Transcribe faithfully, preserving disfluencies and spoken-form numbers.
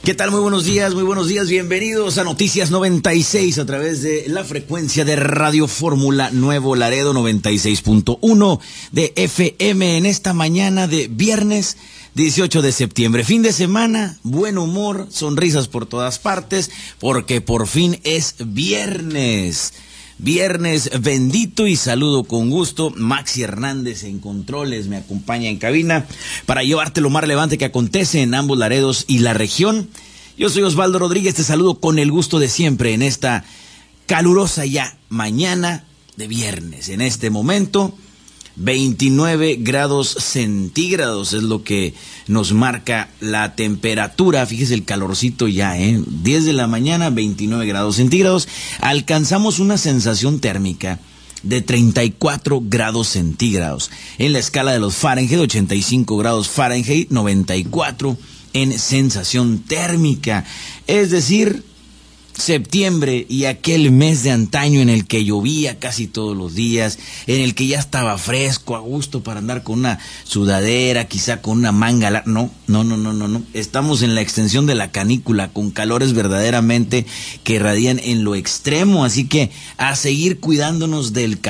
¿Qué tal? Muy buenos días, muy buenos días. Bienvenidos a Noticias noventa y seis a través de la frecuencia de Radio Fórmula Nuevo Laredo noventa y seis punto uno de F M en esta mañana de viernes dieciocho de septiembre. Fin de semana, buen humor, sonrisas por todas partes, porque por fin es viernes. Viernes bendito y saludo con gusto. Maxi Hernández en controles me acompaña en cabina para llevarte lo más relevante que acontece en ambos Laredos y la región. Yo soy Osvaldo Rodríguez, te saludo con el gusto de siempre en esta calurosa ya mañana de viernes. En este momento, veintinueve grados centígrados es lo que nos marca la temperatura. Fíjese el calorcito ya, ¿eh? diez de la mañana, veintinueve grados centígrados. Alcanzamos una sensación térmica de treinta y cuatro grados centígrados. En la escala de los Fahrenheit, ochenta y cinco grados Fahrenheit, noventa y cuatro en sensación térmica. Es decir, septiembre y aquel mes de antaño en el que llovía casi todos los días, en el que ya estaba fresco, a gusto para andar con una sudadera, quizá con una manga larga. No, no, no, no, no, no. Estamos en la extensión de la canícula, con calores verdaderamente que radian en lo extremo, así que a seguir cuidándonos del calor.